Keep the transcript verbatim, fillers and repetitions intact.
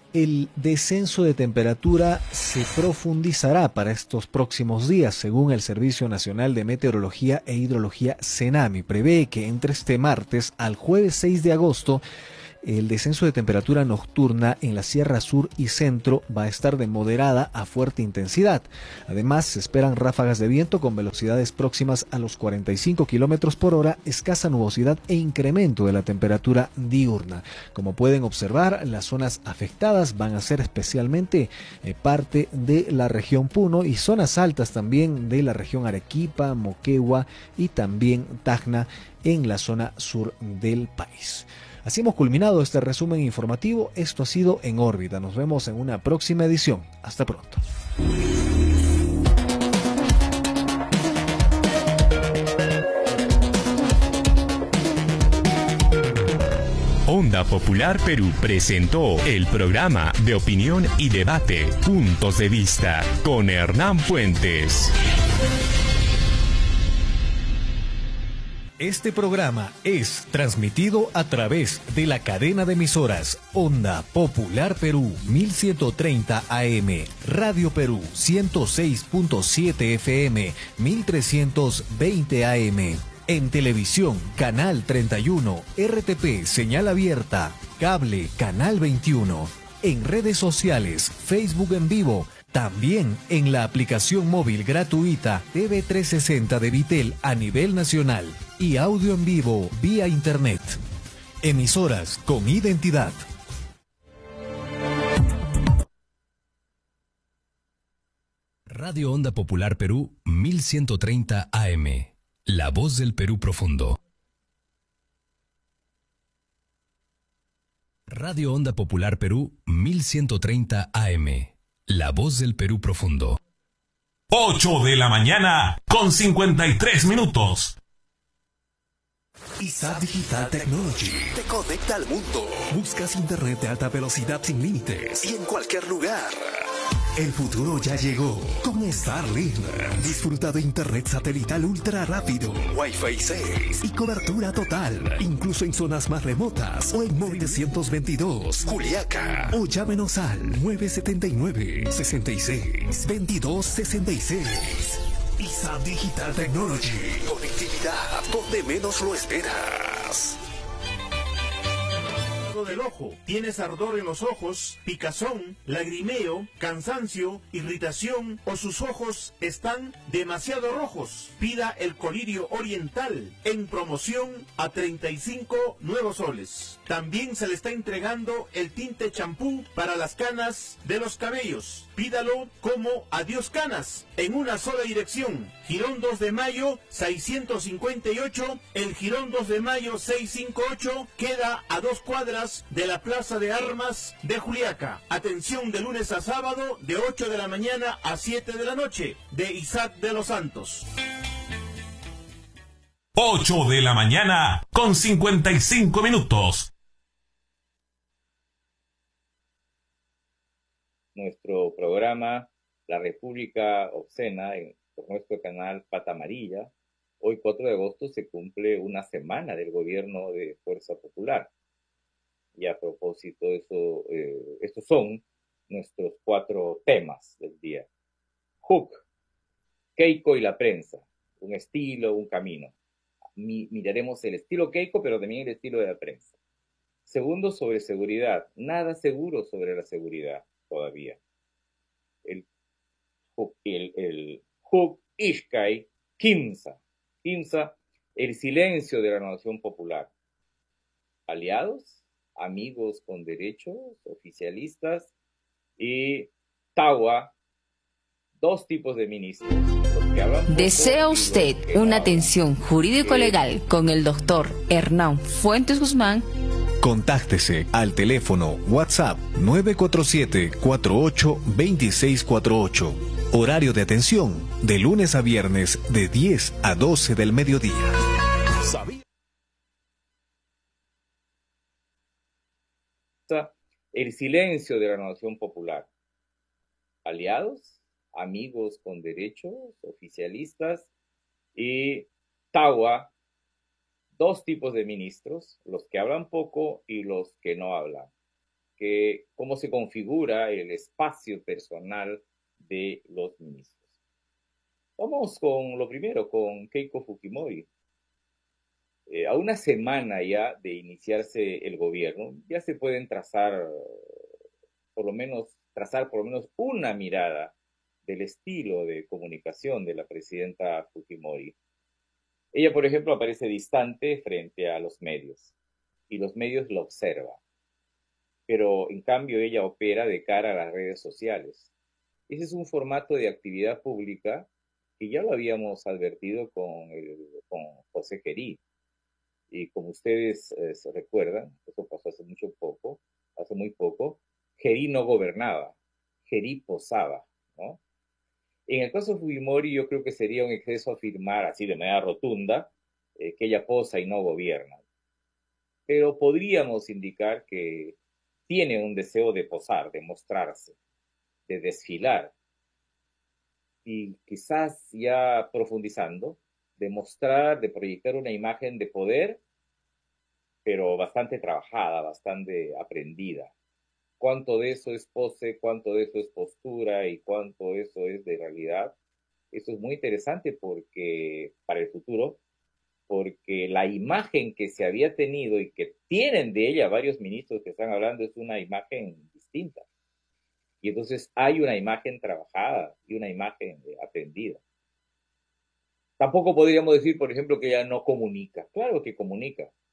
El descenso de temperatura se profundizará para estos próximos días, según el Servicio Nacional de Meteorología e Hidrología SENAMI. Prevé que entre este martes al jueves seis de agosto, el descenso de temperatura nocturna en la Sierra Sur y Centro va a estar de moderada a fuerte intensidad. Además, se esperan ráfagas de viento con velocidades próximas a los cuarenta y cinco kilómetros por hora, escasa nubosidad e incremento de la temperatura diurna. Como pueden observar, las zonas afectadas van a ser especialmente eh, parte de la región Puno y zonas altas también de la región Arequipa, Moquegua y también Tacna en la zona sur del país. Así hemos culminado este resumen informativo. Esto ha sido En órbita. Nos vemos en una próxima edición. Hasta pronto. Onda Popular Perú presentó el programa de opinión y debate Puntos de Vista con Hernán Puentes. Este programa es transmitido a través de la cadena de emisoras Onda Popular Perú mil ciento treinta A M, Radio Perú ciento seis punto siete F M, mil trescientos veinte A M. En televisión, Canal treinta y uno, R T P, señal abierta, cable, Canal veintiuno. En redes sociales, Facebook en vivo, también en la aplicación móvil gratuita T V trescientos sesenta de Vitel a nivel nacional y audio en vivo vía internet. Emisoras con identidad. Radio Onda Popular Perú mil ciento treinta A M. La voz del Perú profundo. Radio Onda Popular Perú mil ciento treinta A M. La voz del Perú profundo. ocho de la mañana con cincuenta y tres minutos. I S A Digital Technology te conecta al mundo. Buscas internet de alta velocidad sin límites y en cualquier lugar. El futuro ya llegó con Starlink. Disfruta de internet satelital ultra rápido, Wi-Fi seis y cobertura total, incluso en zonas más remotas o en móvil ciento veintidós, Juliaca. O llámenos al nueve siete nueve, seis seis, veintidós sesenta y seis. I S A Digital Technology. Conectividad donde menos lo esperas. Del ojo. Tienes ardor en los ojos, picazón, lagrimeo, cansancio, irritación o sus ojos están demasiado rojos. Pida el colirio oriental en promoción a treinta y cinco nuevos soles. También se le está entregando el tinte champú para las canas de los cabellos. Pídalo como Adiós Canas en una sola dirección. Girón dos de mayo seiscientos cincuenta y ocho. El Girón dos de mayo seiscientos cincuenta y ocho queda a dos cuadras de la Plaza de Armas de Juliaca. Atención de lunes a sábado de ocho de la mañana a siete de la noche. De Isaac de los Santos. ocho de la mañana con cincuenta y cinco minutos. Nuestro programa La República Obscena en, por nuestro canal Pata Amarilla. Hoy cuatro de agosto se cumple una semana del gobierno de Fuerza Popular. Y a propósito de eso, eh, estos son nuestros cuatro temas del día. Hook, Keiko y la prensa, un estilo, un camino. Mi, miraremos el estilo Keiko, pero también el estilo de la prensa. Segundo, sobre seguridad. Nada seguro sobre la seguridad todavía. El Hook, el, el Hook Ishkai, Kimsa. Kimsa, el silencio de la Nación Popular. Aliados, amigos con derechos, oficialistas y Tawa, dos tipos de ministros. ¿Desea usted una atención jurídico-legal con el doctor Hernán Fuentes Guzmán? Contáctese al teléfono WhatsApp nueve cuatro siete, cuatro ocho, dos seis cuatro ocho. Horario de atención de lunes a viernes de diez a doce del mediodía. ¿Sabía? El silencio de la Nación Popular. Aliados, amigos con derechos, oficialistas y Tawa, dos tipos de ministros, los que hablan poco y los que no hablan. que, cómo se configura el espacio personal de los ministros. Vamos con lo primero, con Keiko Fujimori. Eh, a una semana ya de iniciarse el gobierno, ya se pueden trazar, por lo menos, trazar por lo menos una mirada del estilo de comunicación de la presidenta Fujimori. Ella, por ejemplo, aparece distante frente a los medios, y los medios la observan. Pero, en cambio, ella opera de cara a las redes sociales. Ese es un formato de actividad pública que ya lo habíamos advertido con, el, con José Gerí. Y como ustedes eh, se recuerdan, eso pasó hace mucho poco, hace muy poco, Gerí no gobernaba, Gerí posaba, ¿no? En el caso de Fujimori, yo creo que sería un exceso afirmar así de manera rotunda eh, que ella posa y no gobierna. Pero podríamos indicar que tiene un deseo de posar, de mostrarse, de desfilar. Y quizás ya profundizando, de mostrar, de proyectar una imagen de poder, pero bastante trabajada, bastante aprendida. Cuánto de eso es pose, cuánto de eso es postura y cuánto de eso es de realidad. Eso es muy interesante porque para el futuro, porque la imagen que se había tenido y que tienen de ella varios ministros que están hablando es una imagen distinta. Y entonces hay una imagen trabajada y una imagen aprendida. Tampoco podríamos decir, por ejemplo, que ella no comunica. Claro que comunica.